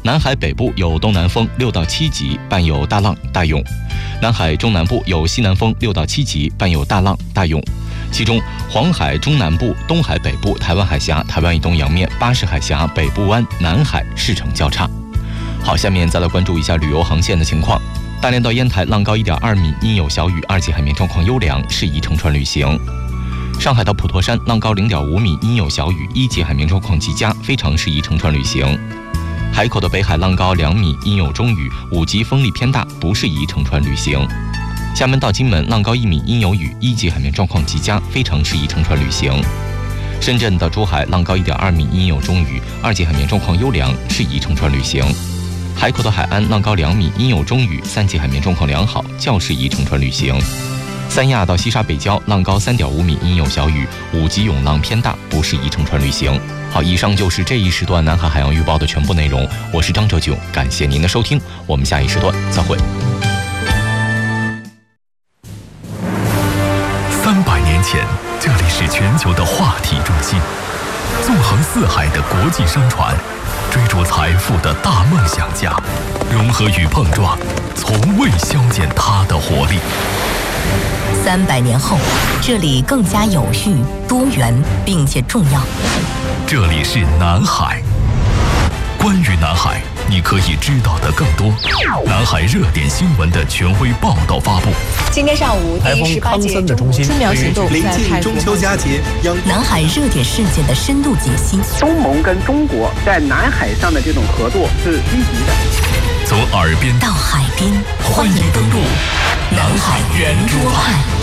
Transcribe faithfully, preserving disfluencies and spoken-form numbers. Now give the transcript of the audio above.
南海北部有东南风六到七级，伴有大浪大涌；南海中南部有西南风六到七级，伴有大浪大涌。其中，黄海中南部、东海北部、台湾海峡、台湾以东洋面、巴士海峡、北部湾、南海市程较差。好，下面再来关注一下旅游航线的情况。大连到烟台浪高一点二米，阴有小雨，二级海面状况优良，适宜乘船旅行。上海到普陀山浪高零点五米，阴有小雨，一级海面状况极佳，非常适宜乘船旅行。海口的北海浪高两米，阴有中雨，五级风力偏大，不适宜乘船旅行。厦门到金门浪高一米，阴有雨，一级海面状况极佳，非常适宜乘船旅行。深圳到珠海浪高一点二米，阴有中雨，二级海面状况优良，适宜乘船旅行。海口的海安浪高两米，阴有中雨，三级海面状况良好，较适宜乘船旅行。三亚到西沙北礁浪高三点五米，阴有小雨，五级涌浪偏大，不适宜乘船旅行。好，以上就是这一时段南海海洋预报的全部内容。我是张哲炯，感谢您的收听，我们下一时段再会。 三百年前，这里是全球的话题中心，纵横四海的国际商船，追逐财富的大梦想家，融合与碰撞，从未消减它的活力。 三百年后，这里更加有序、多元，并且重要。 这里是南海。关于南海，你可以知道的更多。南海热点新闻的权威报道发布。 今天上午，第十八届中春苗行动临近中秋佳节， 南海热点事件的深度解析。 东盟跟中国在南海上的这种合作是积极的。 从耳边到海边， 欢迎登陆南海圆桌派。